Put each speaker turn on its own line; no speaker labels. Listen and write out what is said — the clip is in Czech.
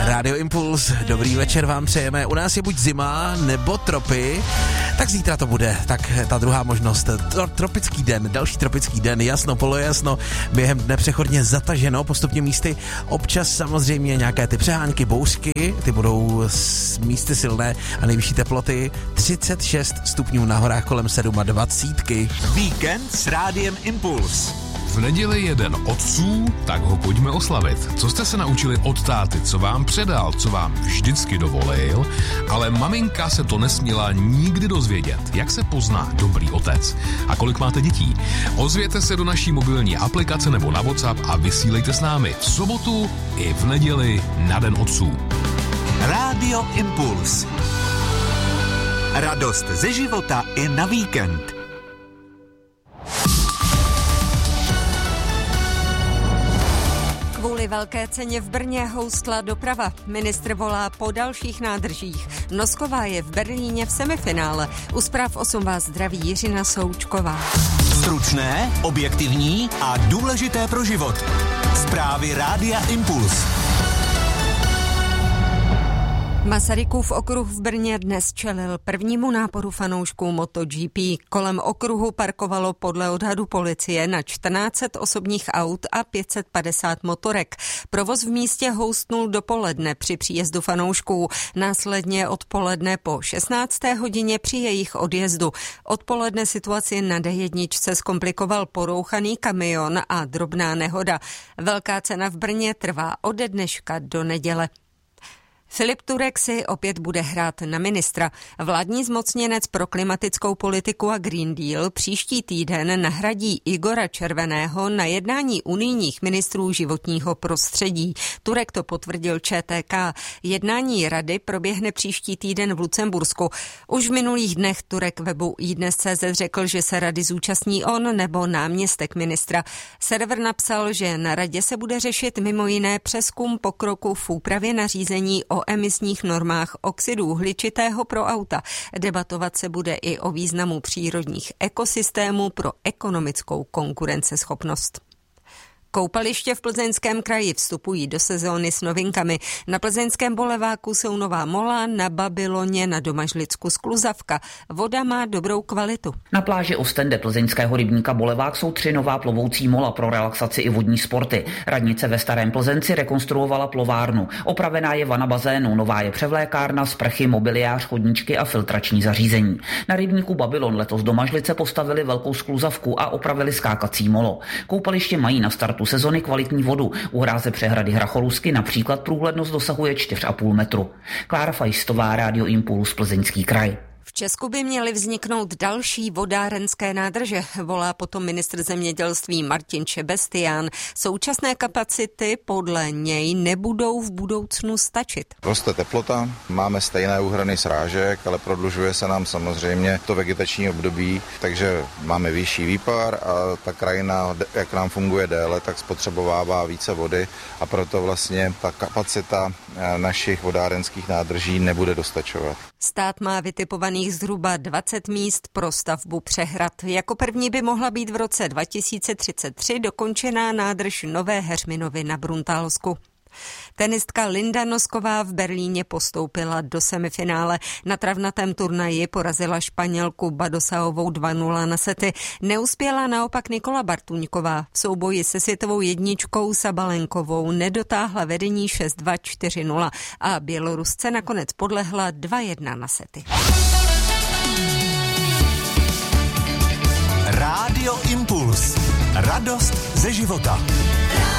Rádio Impuls, dobrý večer vám přejeme. U nás je buď zima, nebo tropy, tak zítra to bude. Tak ta druhá možnost, tropický den, další tropický den, jasno, polojasno, během dne přechodně zataženo, postupně místy, občas samozřejmě nějaké ty přehánky, bouřky, ty budou místy silné a nejvyšší teploty 36 stupňů na horách kolem 27.
Víkend s Rádiem Impuls.
V neděli je den otců, tak ho pojďme oslavit. Co jste se naučili od táty, co vám předal, co vám vždycky dovolil, ale maminka se to nesměla nikdy dozvědět. Jak se pozná dobrý otec? A kolik máte dětí? Ozvěte se do naší mobilní aplikace nebo na WhatsApp a vysílejte s námi v sobotu i v neděli na den otců.
Rádio Impuls. Radost ze života i na víkend.
Kvůli velké ceně v Brně houstla doprava. Ministr volá po dalších nádržích. Nosková je v Berlíně v semifinále. U Zpráv 8 vás zdraví Jiřina Součková.
Stručné, objektivní a důležité pro život. Zprávy Rádia Impuls.
Masarykův okruh v Brně dnes čelil prvnímu náporu fanoušků MotoGP. Kolem okruhu parkovalo podle odhadu policie na 1400 osobních aut a 550 motorek. Provoz v místě houstnul dopoledne při příjezdu fanoušků, následně odpoledne po 16. hodině při jejich odjezdu. Odpoledne situaci na D1 zkomplikoval porouchaný kamion a drobná nehoda. Velká cena v Brně trvá ode dneška do neděle. Filip Turek si opět bude hrát na ministra. Vládní zmocněnec pro klimatickou politiku a Green Deal příští týden nahradí Igora Červeného na jednání unijních ministrů životního prostředí. Turek to potvrdil ČTK. Jednání rady proběhne příští týden v Lucembursku. Už v minulých dnech Turek webu iDnes.cz řekl, že se rady zúčastní on nebo náměstek ministra. Server napsal, že na radě se bude řešit mimo jiné přezkum pokroku v úpravě nařízení o emisních normách oxidu uhličitého pro auta. Debatovat se bude i o významu přírodních ekosystémů pro ekonomickou konkurenceschopnost. Koupaliště v Plzeňském kraji vstupují do sezóny s novinkami. Na plzeňském Boleváku jsou Nová Mola, na Babyloně, na Domažlicku Skluzavka. Voda má dobrou kvalitu.
Na pláži Ostende plzeňského rybníka Bolevák jsou 3 nová plovoucí mola pro relaxaci i vodní sporty. Radnice ve Starém Plzenci rekonstruovala plovárnu. Opravená je vana bazénu, nová je převlékárna, sprchy, mobiliář, chodníčky a filtrační zařízení. Na rybníku Babylon letos Domažlice postavili velkou skluzavku a opravili skákací molo. Koupaliště mají na startu sezony kvalitní vodu. U hráze přehrady Hracholusky například průhlednost dosahuje 4,5 metru. Klára Fajstová, Rádio Impuls, Plzeňský kraj.
V Česku by měly vzniknout další vodárenské nádrže, volá potom ministr zemědělství Martin Šebestián. Současné kapacity podle něj nebudou v budoucnu stačit.
Roste teplota, máme stejné úhrany srážek, ale prodlužuje se nám samozřejmě to vegetační období, takže máme vyšší výpar a ta krajina, jak nám funguje déle, tak spotřebovává více vody a proto vlastně ta kapacita našich vodárenských nádrží nebude dostačovat.
Stát má vytipovaných zhruba 20 míst pro stavbu přehrad. Jako první by mohla být v roce 2033 dokončená nádrž Nové Heřminovy na Bruntálsku. Tenistka Linda Nosková v Berlíně postoupila do semifinále. Na travnatém turnaji porazila Španělku Badosaovou 2-0 na sety. Neuspěla naopak Nikola Bartuňková. V souboji se světovou jedničkou Sabalenkovou nedotáhla vedení 6-2, 4-0 a Bělorusce nakonec podlehla 2-1 na sety.
Rádio Impuls. Radost ze života.